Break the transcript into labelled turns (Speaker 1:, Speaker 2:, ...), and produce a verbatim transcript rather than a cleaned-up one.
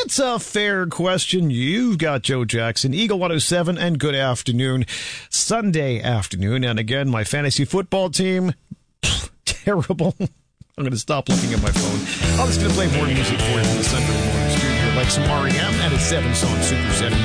Speaker 1: It's a fair question. You've got Joe Jackson, Eagle one oh seven, and good afternoon. Sunday afternoon. And again, my fantasy football team, terrible. I'm going to stop looking at my phone. I'm just going to play more music for you from the Sunday morning studio, like some R E M and a seven-song superset.